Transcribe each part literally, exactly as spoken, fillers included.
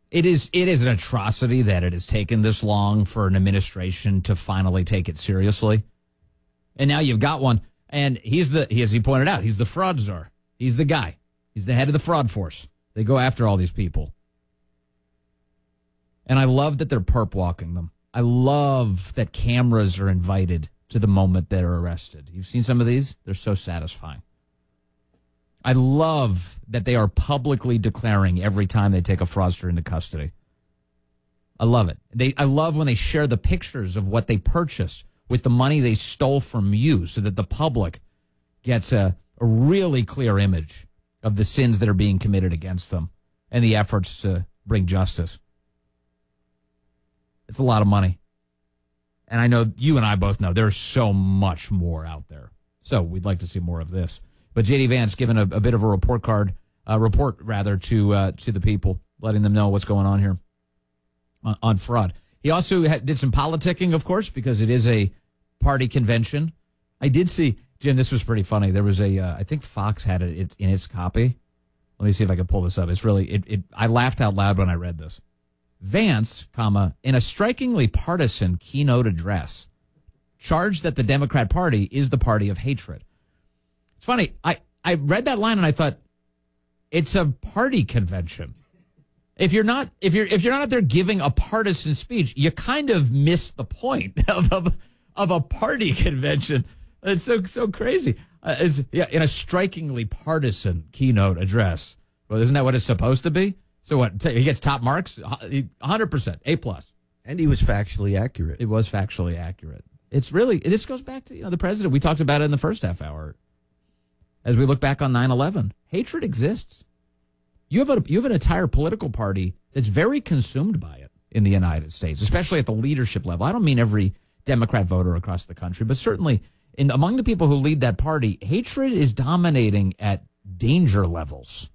It is it is an atrocity that it has taken this long for an administration to finally take it seriously. And now you've got one, and he's the, he, as he pointed out, he's the fraud czar. He's the guy. He's the head of the fraud force. They go after all these people. And I love that they're perp walking them. I love that cameras are invited to the moment they're arrested. You've seen some of these? They're so satisfying. I love that they are publicly declaring every time they take a fraudster into custody. I love it. They, I love when they share the pictures of what they purchased with the money they stole from you so that the public gets a, a really clear image of the sins that are being committed against them and the efforts to bring justice. It's a lot of money. And I know you and I both know there's so much more out there. So we'd like to see more of this. But J D Vance giving a, a bit of a report card, uh, report rather, to uh, to the people, letting them know what's going on here on, on fraud. He also had, did some politicking, of course, because it is a party convention. I did see, Jim, this was pretty funny. There was a, uh, I think Fox had it it's in its copy. Let me see if I can pull this up. It's really, it, it. I laughed out loud when I read this. Vance, comma, in a strikingly partisan keynote address, charged that the Democrat Party is the party of hatred. It's funny. I, I read that line and I thought, it's a party convention. If you're not, if you're, if you're not out there giving a partisan speech, you kind of miss the point of of, of a party convention. It's so so crazy. Uh, it's, yeah, in a strikingly partisan keynote address. Well, isn't that what it's supposed to be? So what? He gets top marks, one hundred percent, A plus. And he was factually accurate. It was factually accurate. It's really, this goes back to, you know, the president. We talked about it in the first half hour. As we look back on nine eleven, hatred exists. You have a you have an entire political party that's very consumed by it in the United States, especially at the leadership level. I don't mean every Democrat voter across the country, but certainly in among the people who lead that party, hatred is dominating at danger levels.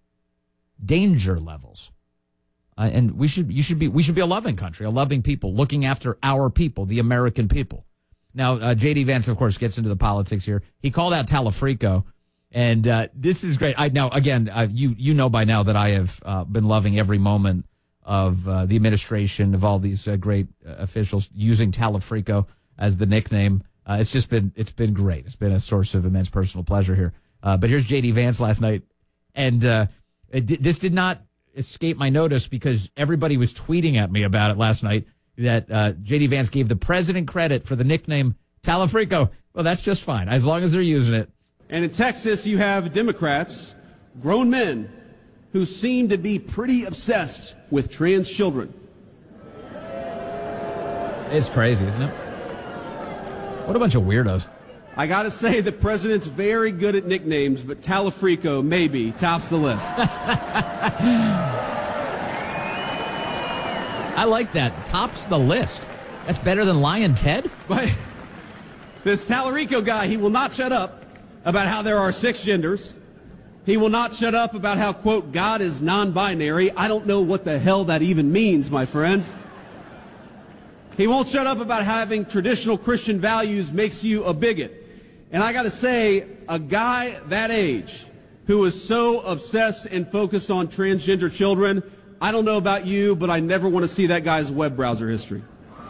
Danger levels. Uh, and we should you should be we should be a loving country, a loving people, looking after our people, the American people. Now, uh, J D Vance, of course, gets into the politics here. He called out Talafrico. And uh, this is great. I now again, uh, you you know by now that I have uh, been loving every moment of uh, the administration of all these uh, great uh, officials using Talafrico as the nickname. Uh, it's just been it's been great. It's been a source of immense personal pleasure here. Uh, but here's J D Vance last night, and uh, it di- this did not escape my notice because everybody was tweeting at me about it last night. That uh, J D Vance gave the president credit for the nickname Talafrico. Well, that's just fine as long as they're using it. And in Texas, you have Democrats, grown men, who seem to be pretty obsessed with trans children. It's crazy, isn't it? What a bunch of weirdos. I got to say, the president's very good at nicknames, but Talafrico maybe tops the list. I like that. Tops the list. That's better than Lion Ted? But this Talarico guy, he will not shut up about how there are six genders. He will not shut up about how, quote, God is non-binary. I don't know what the hell that even means, my friends. He won't shut up about how having traditional Christian values makes you a bigot. And I got to say, a guy that age who is so obsessed and focused on transgender children, I don't know about you, but I never want to see that guy's web browser history.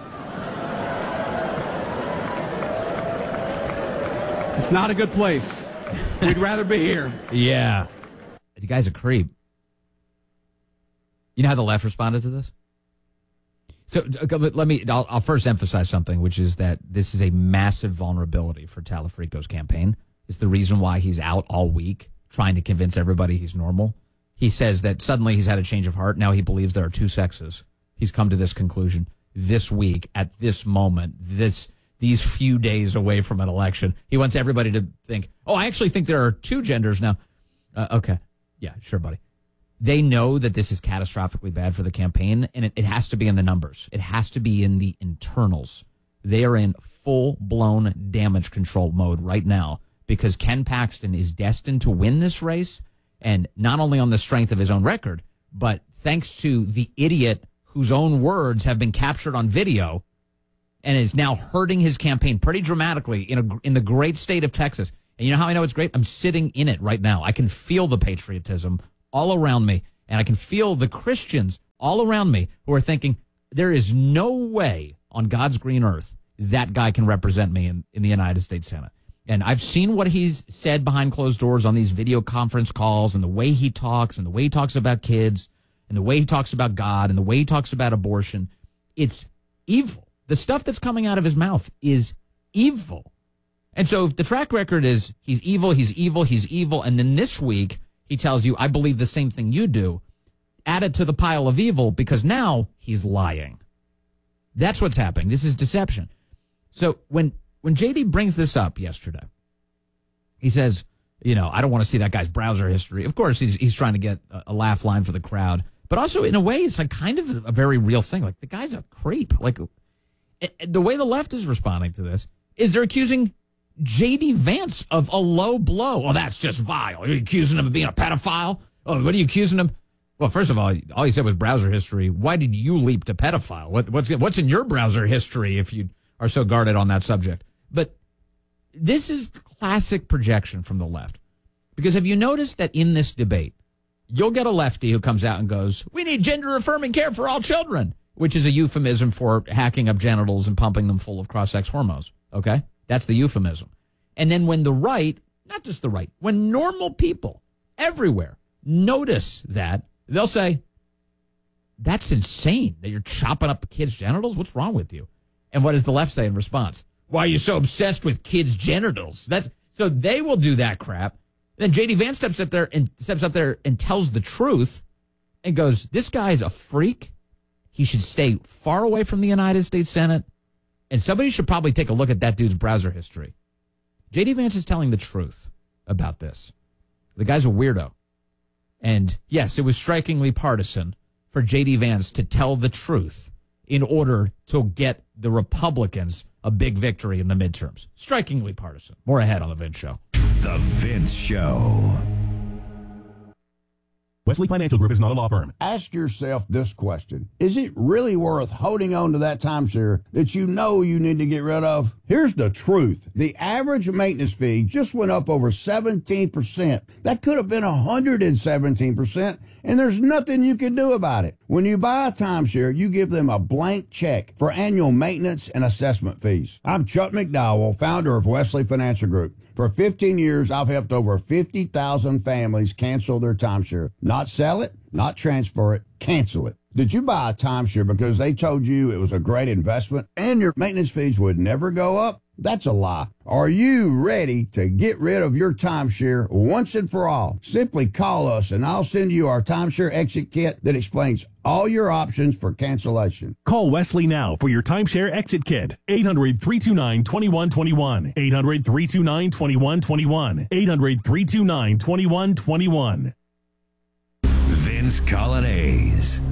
It's not a good place. We'd rather be here. Yeah. The guy's a creep. You know how the left responded to this? So let me, I'll, I'll first emphasize something, which is that this is a massive vulnerability for Talafrico's campaign. It's the reason why he's out all week trying to convince everybody he's normal. He says that suddenly he's had a change of heart. Now he believes there are two sexes. He's come to this conclusion this week, at this moment, this these few days away from an election. He wants everybody to think, oh, I actually think there are two genders now. Uh, okay. Yeah, sure, buddy. They know that this is catastrophically bad for the campaign, and it, it has to be in the numbers. It has to be in the internals. They are in full-blown damage control mode right now because Ken Paxton is destined to win this race, and not only on the strength of his own record, but thanks to the idiot whose own words have been captured on video and is now hurting his campaign pretty dramatically in a, in the great state of Texas. And you know how I know it's great? I'm sitting in it right now. I can feel the patriotism all around me, and I can feel the Christians all around me who are thinking, there is no way on God's green earth that guy can represent me in, in the United States Senate. And I've seen what he's said behind closed doors on these video conference calls, and the way he talks, and the way he talks about kids, and the way he talks about God, and the way he talks about abortion. It's evil. The stuff that's coming out of his mouth is evil. And so if the track record is he's evil, he's evil, he's evil, and then this week he tells you, I believe the same thing you do, add it to the pile of evil, because now he's lying. That's what's happening. This is deception. So when when J D brings this up yesterday, he says, you know, I don't want to see that guy's browser history. Of course, he's he's trying to get a, a laugh line for the crowd. But also, in a way, it's like kind of a, a very real thing. Like, the guy's a creep. Like, it, the way the left is responding to this is they're accusing J D Vance of a low blow. Oh, that's just vile. You're accusing him of being a pedophile? Oh, what are you accusing him? Well, first of all, all he said was browser history. Why did you leap to pedophile? What, what's what's in your browser history if you are so guarded on that subject? But this is classic projection from the left. Because have you noticed that in this debate, you'll get a lefty who comes out and goes, we need gender-affirming care for all children, which is a euphemism for hacking up genitals and pumping them full of cross-sex hormones, okay? That's the euphemism. And then when the right, not just the right, when normal people everywhere notice that, they'll say, that's insane that you're chopping up kids' genitals? What's wrong with you? And what does the left say in response? Why are you so obsessed with kids' genitals? That's so they will do that crap. Then J D Vance steps up there and steps up there and tells the truth and goes, this guy's a freak. He should stay far away from the United States Senate. And somebody should probably take a look at that dude's browser history. J D Vance is telling the truth about this. The guy's a weirdo. And yes, it was strikingly partisan for J D Vance to tell the truth in order to get the Republicans a big victory in the midterms. Strikingly partisan. More ahead on The Vince Show. The Vince Show. Wesley Financial Group is not a law firm. Ask yourself this question. Is it really worth holding on to that timeshare that you know you need to get rid of? Here's the truth. The average maintenance fee just went up over seventeen percent. That could have been one hundred seventeen percent, and there's nothing you can do about it. When you buy a timeshare, you give them a blank check for annual maintenance and assessment fees. I'm Chuck McDowell, founder of Wesley Financial Group. For fifteen years, I've helped over fifty thousand families cancel their timeshare. Not sell it, not transfer it, cancel it. Did you buy a timeshare because they told you it was a great investment and your maintenance fees would never go up? That's a lie. Are you ready to get rid of your timeshare once and for all? Simply call us and I'll send you our timeshare exit kit that explains all your options for cancellation. Call Wesley now for your timeshare exit kit. eight hundred, three two nine, two one two one. eight hundred, three two nine, two one two one. eight hundred, three two nine, two one two one. Vince Colonnese.